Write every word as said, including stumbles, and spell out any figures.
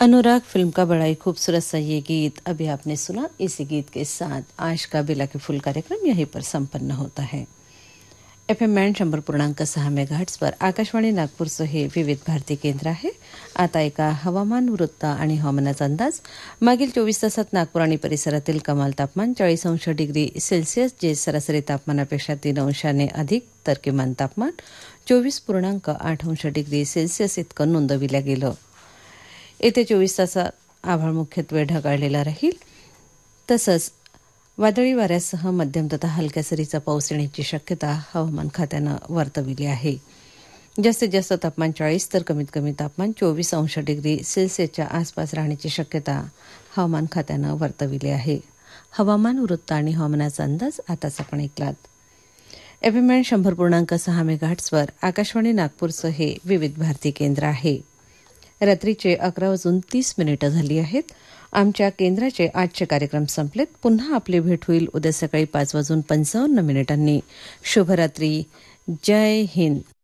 Anurag film का बड़ा ही खूबसूरत सा ये गीत अभी आपने सुना। इसी गीत के साथ आज का बेला के फूल कार्यक्रम यहीं पर संपन्न होता है। एफ एम मॅन शंभर पूर्णांक सहा मेगाहर्ट्झवर आकाशवाणी नागपूरचं हे विविध भारती केंद्र आहे। आता एका हवामान वृत्त आणि हवामानाचा अंदाज। मागील चोवीस तासात नागपूर आणि परिसरातील कमाल तापमान चाळीस अंश डिग्री सेल्सिअस, जे सरासरी तापमानापेक्षा तीन अंशाने अधिक, तर किमान तापमान चोवीस पूर्णांक आठ अंश डिग्री सेल्सिअस इतकं नोंदविलं गेलं। येत्या चोवीस तासात आभाळ मुख्यत्वे ढगाळलेला राहील, तसंच वादळी वाऱ्यासह मध्यम तथा हलक्या सरीचा पाऊस येण्याची शक्यता हवामान खात्यानं वर्तविली आहे। जास्तीत जास्त तापमान चाळीस तर कमीत कमी तापमान चोवीस अंश डिग्री सेल्सिअसच्या आसपास राहण्याची शक्यता हवामान खात्यानं वर्तविली आहे। हवामान वृत्त आणि हवामानाचा अंदाज आताच आपण ऐकलात। एफ एम एन शंभर पूर्णांक सहा मेगाहर्ट्झवर आकाशवाणी नागपूरचं हे विविध भारती केंद्र आहे। रात्रीचे अकरा वाजून तीस मिनिटं झाली आहेत। आमच्या केंद्राचे आजचे कार्यक्रम संपलेत। पुन्हा आपली भेट होईल उद्या सकाळी पाच वाजून पंचावन्न मिनिटांनी। शुभरात्री। जय हिंद।